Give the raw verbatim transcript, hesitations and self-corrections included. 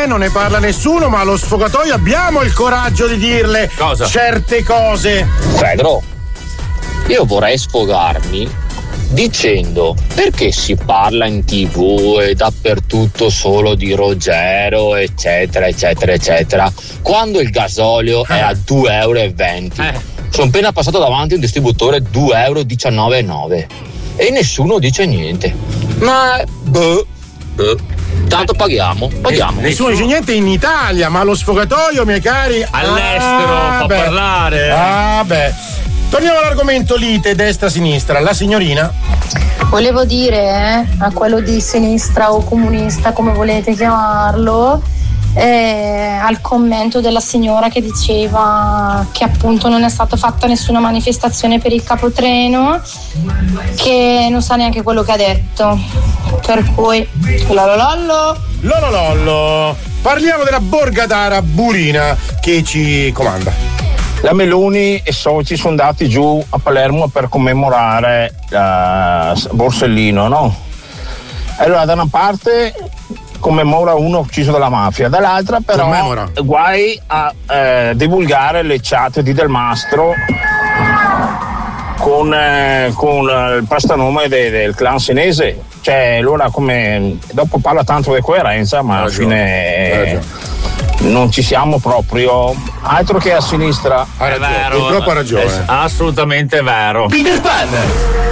non ne parla nessuno, ma allo sfogatoio abbiamo il coraggio di dirle Cosa? certe cose. Pedro, io vorrei sfogarmi dicendo perché si parla in tv e dappertutto solo di Ruggero eccetera eccetera eccetera quando il gasolio è a due euro e venti. Eh. Sono appena passato davanti a un distributore due euro e diciannove e nove e nessuno dice niente. Ma boh, boh. Tanto paghiamo, paghiamo. Nessuno dice niente in Italia, ma allo sfogatoio, miei cari, all'estero ah, fa beh. parlare. Ah, beh. Torniamo all'argomento lite destra-sinistra. La signorina? Volevo dire eh, a quello di sinistra o comunista, come volete chiamarlo, eh, al commento della signora che diceva che appunto non è stata fatta nessuna manifestazione per il capotreno, che non sa neanche quello che ha detto. Per cui lololollo. Lololollo. Parliamo della borgatara burina che ci comanda. La Meloni e soci sono andati giù a Palermo per commemorare uh, Borsellino, no? Allora da una parte commemora uno ucciso dalla mafia, dall'altra però commemora. Guai a eh, divulgare le chat di Del Mastro con, eh, con il prestanome de, del clan senese. Cioè allora come dopo parla tanto di coerenza, ma alla fine eh, non ci siamo proprio, altro che a sinistra. Ha ragione, purtroppo ha ragione. È assolutamente vero. Peter Pan.